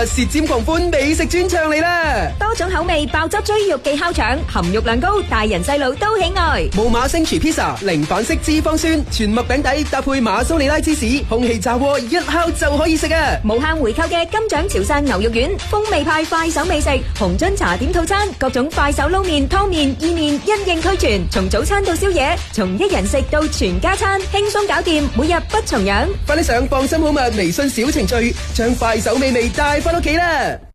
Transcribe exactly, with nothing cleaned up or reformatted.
舌尖狂歡美食專場嚟啦！ 多種口味爆汁追肉記烤腸，含肉量高，大人細路都喜愛。 無碼星廚披薩，零反式脂肪酸，全麥餅底搭配馬蘇里拉芝士，空氣炸鍋一烤就可以食啊！ 無限回購嘅金獎潮汕牛肉丸，風味派快手美食，紅樽茶點套餐，各種快手撈麵、湯麵、意麵因應俱全，從早餐到宵夜，從一人食到全家餐，輕鬆搞掂，每日不重樣。 快啲上放心好物微信小程序，將快手美味帶翻屋企啦！